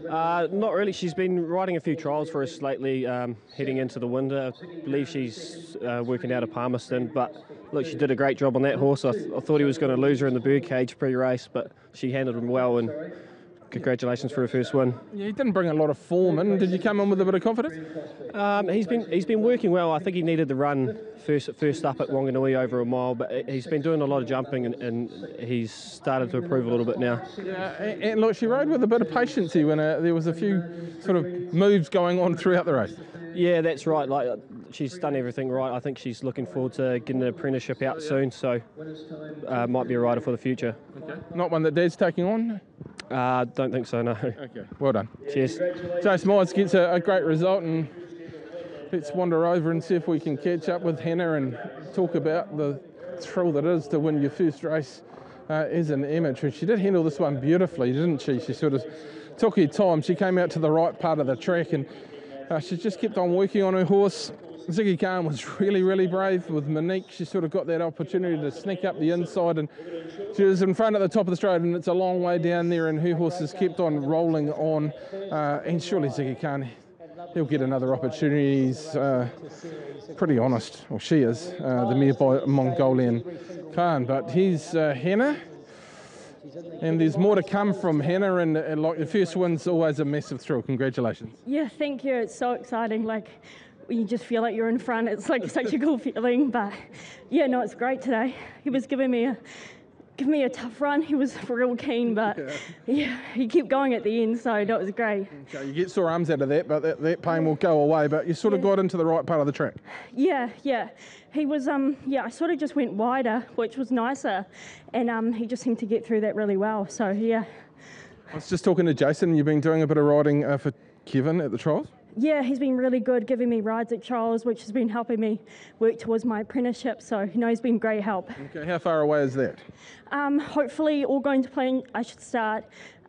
Not really. She's been riding a few trials for us lately, heading into the winter. I believe she's working out of Palmerston, but look, she did a great job on that horse. I thought he was going to lose her in the birdcage pre-race, but she handled him well, and congratulations for her first win. Yeah, he didn't bring a lot of form in. Did you come in with a bit of confidence? He's been working well. I think he needed the run first up at Wanganui over a mile, but he's been doing a lot of jumping, and he's started to improve a little bit now. Yeah, and look, she rode with a bit of patience when there was a few sort of moves going on throughout the race. Yeah, that's right. Like, she's done everything right. I think she's looking forward to getting an apprenticeship out soon, so might be a rider for the future. Okay. Not one that Dad's taking on? Don't think so, no. Okay, well done. Cheers. Jace Myers gets a great result, and let's wander over and see if we can catch up with Hannah and talk about the thrill that is to win your first race as an amateur. She did handle this one beautifully, didn't she? She sort of took her time. She came out to the right part of the track, and she just kept on working on her horse. Ziggy Khan was really, really brave with Monique. She sort of got that opportunity to sneak up the inside, and she was in front at the top of the straight, and it's a long way down there, and her horse has kept on rolling on. And surely Ziggy Khan, he'll get another opportunity. He's pretty honest, or she is, the nearby Mongolian Khan. But he's Hannah, and there's more to come from Hannah, and like the first win's always a massive thrill. Congratulations. Yeah, thank you. It's so exciting. Like, you just feel like you're in front. It's like such a cool feeling. But yeah, no, it's great today. He was giving me a tough run. He was real keen, but yeah, he kept going at the end, so that was great. Okay, you get sore arms out of that, but that pain will go away. But you sort of got into the right part of the track. Yeah. He was, I sort of just went wider, which was nicer, and he just seemed to get through that really well. So yeah. I was just talking to Jason. You've been doing a bit of riding for Kevin at the trials? Yeah, he's been really good, giving me rides at trials, which has been helping me work towards my apprenticeship. So, he's been great help. Okay, how far away is that? Hopefully, all going to plan, I should start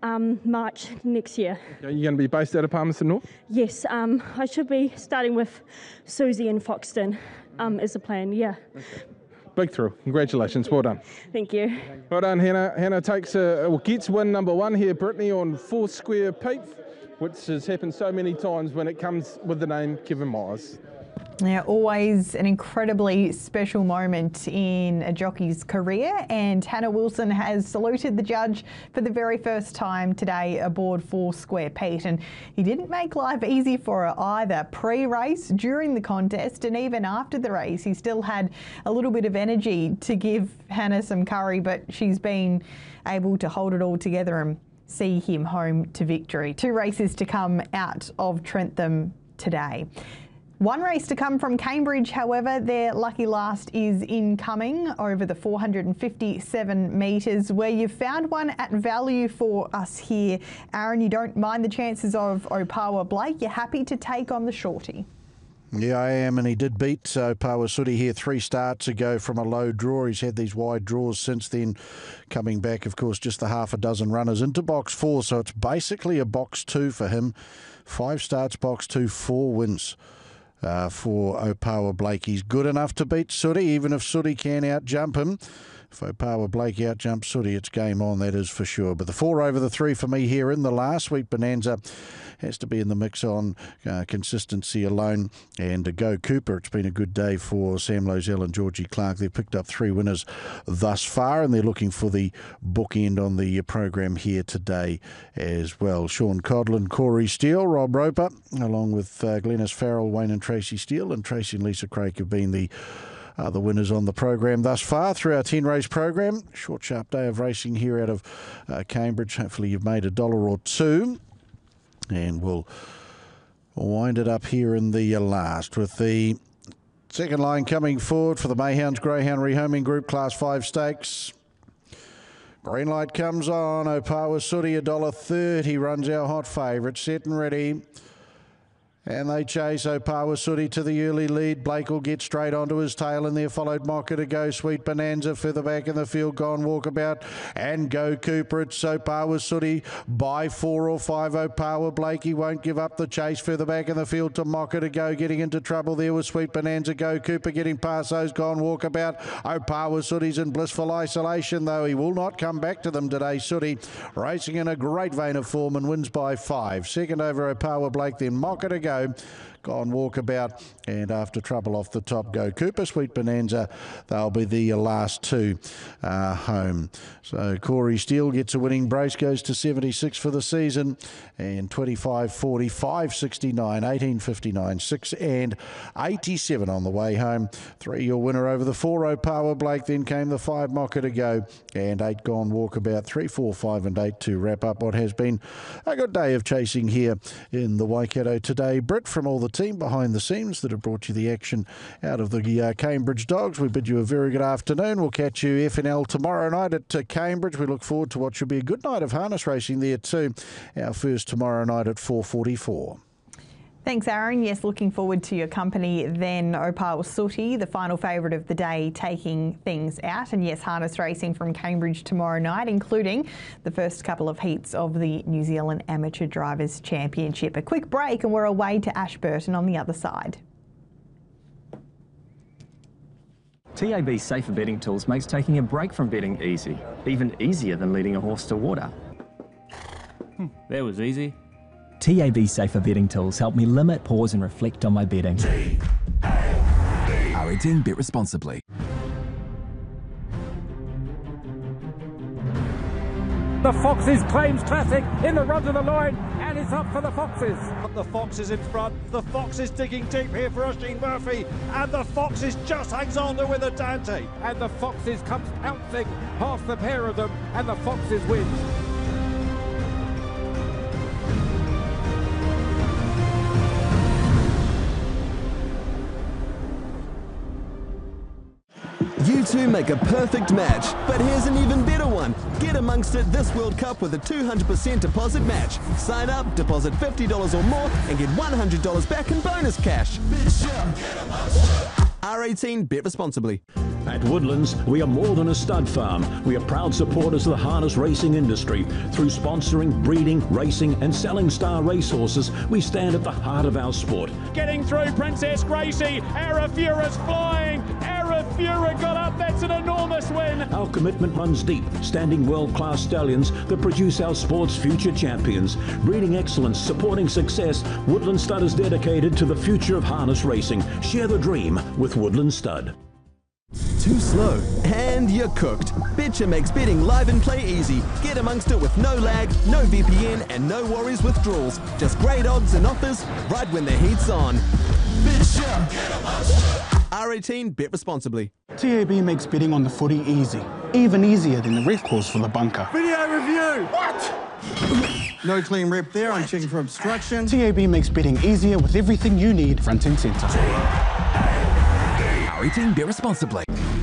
March next year. Okay, you're going to be based out of Palmerston North? Yes, I should be starting with Susie in Foxton is the plan, yeah. Okay. Big thrill. Congratulations. Well done. Thank you. Well done, Hannah. Hannah gets win number one here, Brittany, on Foursquare Peak, which has happened so many times when it comes with the name Kevin Myers. Yeah, always an incredibly special moment in a jockey's career, and Hannah Wilson has saluted the judge for the very first time today aboard Foursquare Pete, and he didn't make life easy for her either. Pre-race, during the contest, and even after the race, he still had a little bit of energy to give Hannah some curry, but she's been able to hold it all together and see him home to victory. 2 races to come out of Trentham today. 1 race to come from Cambridge, however. Their lucky last is incoming over the 457 metres, where you've found one at value for us here. Aaron, you don't mind the chances of Opawa Blake. You're happy to take on the shorty. Yeah, I am, and he did beat Opawa Sooty here 3 starts ago from a low draw. He's had these wide draws since then, coming back, of course, just the half a dozen runners into box 4, so it's basically a box 2 for him. 5 starts, box 2, 4 wins for Opawa Blake. He's good enough to beat Sooty, even if Sooty can out-jump him. If Opawa Blake out-jumps Sooty, it's game on, that is for sure. But the 4 over the 3 for me here in the last. Sweet Bonanza has to be in the mix on consistency alone. And Go Cooper, it's been a good day for Sam Lozelle and Georgie Clark. They've picked up 3 winners thus far, and they're looking for the bookend on the program here today as well. Sean Codlin, Corey Steele, Rob Roper, along with Glenys Farrell, Wayne and Tracy Steele, and Tracy and Lisa Craig have been the winners on the program thus far through our 10-race program. Short, sharp day of racing here out of Cambridge. Hopefully you've made $1 or $2. And we'll wind it up here in the last with the second line coming forward for the Mayhounds Greyhound Rehoming Group Class 5 Stakes. Green light comes on. Opawa Sooty $1.30 runs our hot favourite. Set and ready. And they chase Opawa Sooty to the early lead. Blake will get straight onto his tail, and there followed Mocha to Go, Sweet Bonanza further back in the field, Gone Walkabout and Go Cooper. It's Opawa Sooty by 4 or 5. Opawa Blakey won't give up the chase further back in the field to Mocha to Go, getting into trouble there with Sweet Bonanza. Go Cooper getting past those, Gone Walkabout. Opawa Sooty's in blissful isolation, though he will not come back to them today. Sooty racing in a great vein of form and wins by 5. Second over Opawa Blake, then Mocha to Go, Gone Walkabout, and after trouble off the top, Go Cooper, Sweet Bonanza. They'll be the last two home. So Corey Steele gets a winning brace, goes to 76 for the season, and 25.40, 5.69, 18.59, 6 and 87 on the way home. 3 your winner over the 4 Opawa Blake, then came the 5 Mocha to Go, and 8 Gone Walkabout. 3, 4, 5 and 8 to wrap up what has been a good day of chasing here in the Waikato today. Britt, from all the team behind the scenes that have brought you the action out of the Cambridge Dogs, we bid you a very good afternoon. We'll catch you FNL tomorrow night at Cambridge. We look forward to what should be a good night of harness racing there too. Our first tomorrow night at 4:44. Thanks, Aaron. Yes, looking forward to your company then. Opawa Sooty, the final favourite of the day, taking things out. And yes, harness racing from Cambridge tomorrow night, including the first couple of heats of the New Zealand Amateur Drivers' Championship. A quick break and we're away to Ashburton on the other side. TAB Safer Betting Tools makes taking a break from betting easy, even easier than leading a horse to water. That was easy. TAB Safer Betting Tools help me limit, pause and reflect on my betting. R18, bet responsibly. The Foxes claims classic in the run to the line, and it's up for the Foxes. The Foxes in front, the Foxes digging deep here for Oisin Murphy, and the Foxes just hangs on to with a Dante. And the Foxes comes pouncing past the pair of them, and the Foxes wins. You two make a perfect match, but here's an even better one. Get amongst it this World Cup with a 200% deposit match. Sign up, deposit $50 or more, and get $100 back in bonus cash. R18, bet responsibly. At Woodlands, we are more than a stud farm. We are proud supporters of the harness racing industry. Through sponsoring, breeding, racing and selling star racehorses, we stand at the heart of our sport. Getting through Princess Gracie, Arafura's flying, Arafura got up, that's an enormous win. Our commitment runs deep, standing world-class stallions that produce our sport's future champions. Breeding excellence, supporting success, Woodland Stud is dedicated to the future of harness racing. Share the dream with Woodland Stud. Too slow, and you're cooked. Betcha makes betting live and play easy. Get amongst it with no lag, no VPN, and no worries withdrawals. Just great odds and offers right when the heat's on. Betcha! R18, bet responsibly. TAB makes betting on the footy easy. Even easier than the ref calls for the bunker. Video review! What? No clean rep there, I'm checking for obstruction. TAB makes betting easier with everything you need front and centre. R18, bet responsibly.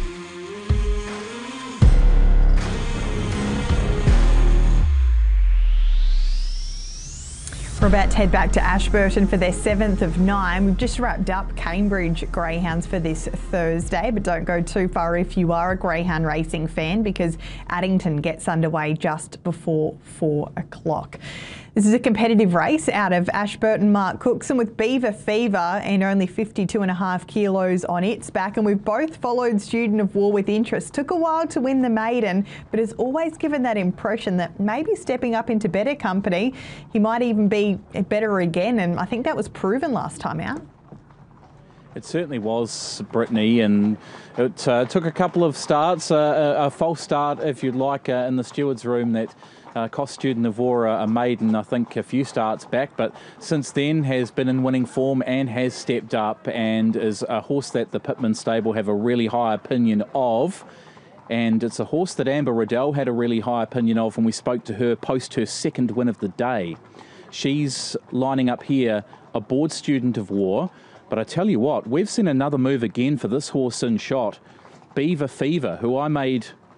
We're about to head back to Ashburton for their 7th of 9. We've just wrapped up Cambridge Greyhounds for this Thursday, but don't go too far if you are a greyhound racing fan, because Addington gets underway just before 4 o'clock. This is a competitive race out of Ashburton Mark Cookson with Beaver Fever and only 52.5 kilos on its back. And we've both followed Student of War with interest. Took a while to win the maiden, but has always given that impression that maybe stepping up into better company, he might even be better again. And I think that was proven last time out. It certainly was, Brittany, and it took a couple of starts, a false start, if you'd like, in the steward's room that cost Student of War a maiden, I think, a few starts back, but since then has been in winning form and has stepped up and is a horse that the Pitman stable have a really high opinion of. And it's a horse that Amber Riddell had a really high opinion of when we spoke to her post her second win of the day. She's lining up here aboard Student of War. But I tell you what, we've seen another move again for this horse in shot. Beaver Fever, who I made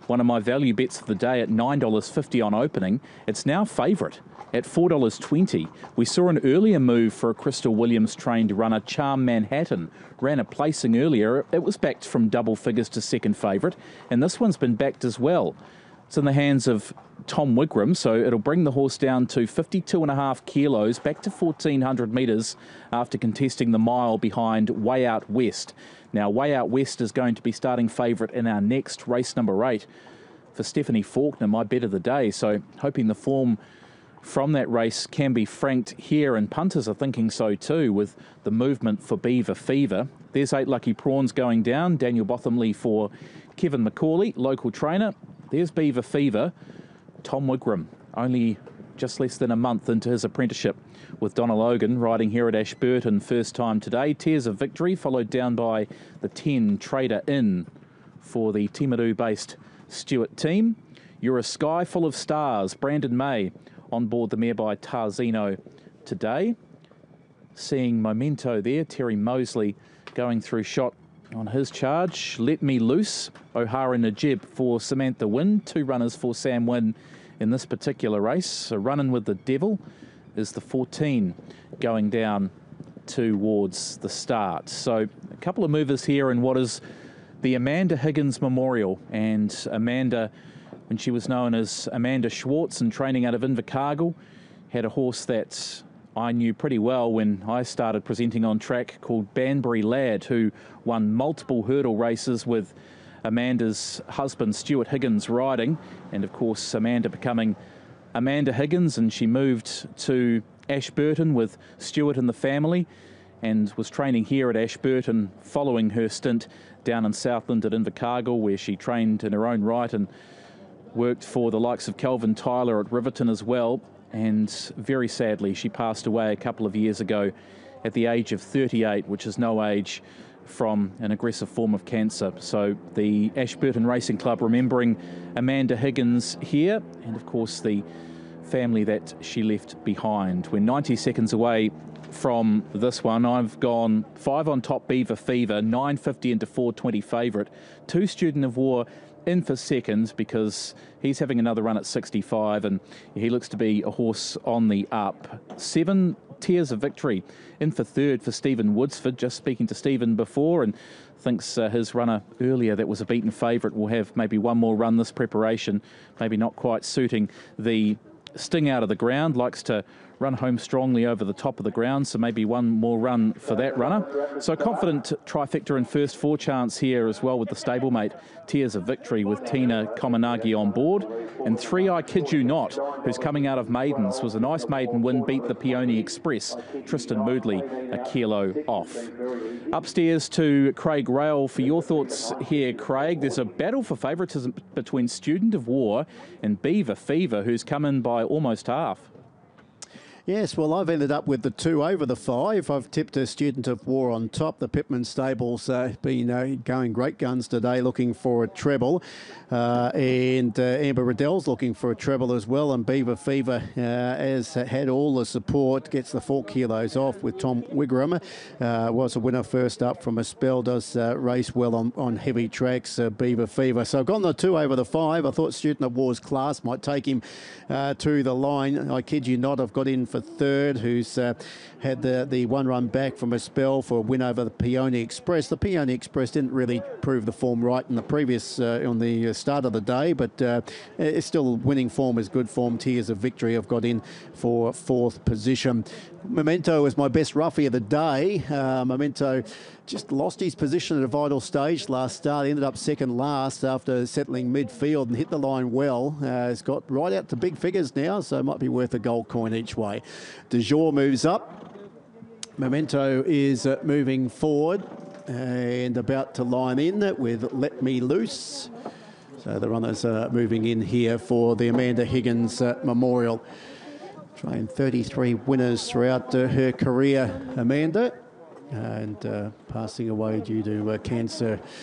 one of my value bets of the day at $9.50 on opening. It's now favourite at $4.20. We saw an earlier move for a Crystal Williams trained runner, Charm Manhattan. Ran a placing earlier. It was backed from double figures to second favourite, and this one's been backed as well. It's in the hands of Tom Wigram, so it'll bring the horse down to 52.5 kilos, back to 1,400 metres after contesting the mile behind Way Out West. Now, Way Out West is going to be starting favourite in our next race number 8 for Stephanie Faulkner, my bet of the day. So hoping the form from that race can be franked here, and punters are thinking so too with the movement for Beaver Fever. There's 8 Lucky Prawns going down. Daniel Bothamley for Kevin McCauley, local trainer. There's Beaver Fever. Tom Wigram, only just less than a month into his apprenticeship with Donna Logan, riding here at Ashburton first time today. Tears of Victory, followed down by the 10 Trader Inn for the Timaru-based Stewart team. You're a Sky Full of Stars, Brandon May on board the mare by Tarzino today. Seeing Memento there, Terry Mosley going through shot on his charge. Let Me Loose, O'Hara Najib for Samantha Wynn. 2 runners for Sam Wynn in this particular race. So Running with the Devil is the 14 going down towards the start. So a couple of movers here in what is the Amanda Higgins Memorial. And Amanda, when she was known as Amanda Schwartz and training out of Invercargill, had a horse that I knew pretty well when I started presenting on track called Banbury Lad, who won multiple hurdle races with Amanda's husband Stuart Higgins riding, and of course Amanda becoming Amanda Higgins, and she moved to Ashburton with Stuart and the family and was training here at Ashburton following her stint down in Southland at Invercargill, where she trained in her own right and worked for the likes of Kelvin Tyler at Riverton as well. And very sadly, she passed away a couple of years ago at the age of 38, which is no age, from an aggressive form of cancer. So the Ashburton Racing Club remembering Amanda Higgins here, and of course the family that she left behind. We're 90 seconds away from this one. I've gone 5 on top Beaver Fever, 9.50 into 4.20 favourite. 2 Student of War in for second because he's having another run at 65 and he looks to be a horse on the up. 7 Tears of Victory in for third for Stephen Woodsford. Just speaking to Stephen before, and thinks his runner earlier that was a beaten favourite will have maybe one more run this preparation, maybe not quite suiting the sting out of the ground, likes to run home strongly over the top of the ground, so maybe one more run for that runner. So confident trifecta and first 4 chance here as well with the stablemate Tears of Victory with Tina Komanagi on board. And 3 I Kid You Not, who's coming out of maidens, was a nice maiden win, beat the Peony Express. Tristan Moodley a kilo off. Upstairs to Craig Rail for your thoughts here, Craig. There's a battle for favouritism between Student of War and Beaver Fever, who's come in by almost half. Yes, well, I've ended up with the 2 over the 5. I've tipped a Student of War on top. The Pitman Stables been going great guns today, looking for a treble. And Amber Riddell's looking for a treble as well. And Beaver Fever has had all the support, gets the 4 kilos off with Tom Wigram. Was a winner first up from a spell, does race well on heavy tracks, Beaver Fever. So I've gone the 2 over the 5. I thought Student of War's class might take him to the line. I Kid You Not, I've got in for third, who's had the 1 run back from a spell for a win over the Peony Express. The Peony Express didn't really prove the form right in the previous, on the start of the day, but it's still winning form is good form. Tears of Victory I've got in for 4th position. Memento is my best roughie of the day. Memento just lost his position at a vital stage last start. He ended up second last after settling midfield and hit the line well. He's got right out to big figures now, so it might be worth a gold coin each way. De Jour moves up. Memento is moving forward and about to line in with Let Me Loose. So the runners are moving in here for the Amanda Higgins Memorial. Trained 33 winners throughout her career, Amanda, and passing away due to cancer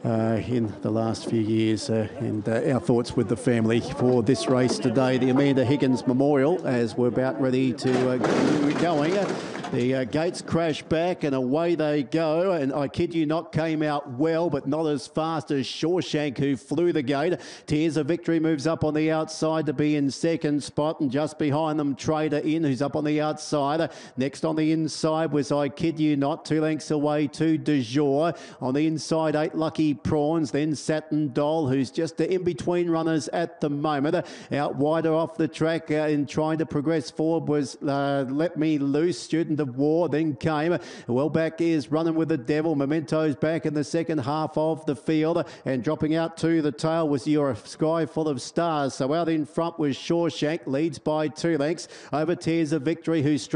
in the last few years, and our thoughts with the family for this race today, the Amanda Higgins Memorial, as we're about ready to get going. The gates crash back and away they go, and I kid you not, came out well, but not as fast as Shawshank, who flew the gate. Tears of Victory moves up on the outside to be in second spot, and just behind them Trader Inn, who's up on the outside. Next on the inside was I Kid You Not, 2 lengths away to De Jour. On the inside, 8 Lucky Prawns, then Satin Doll, who's just in between runners at the moment. Out wider off the track in trying to progress forward was Let Me Loose, Student of War, then came well back is Running with the Devil. Memento's back in the second half of the field, and dropping out to the tail was Your Sky Full of Stars. So out in front was Shawshank, leads by 2 lengths over Tears of Victory, who's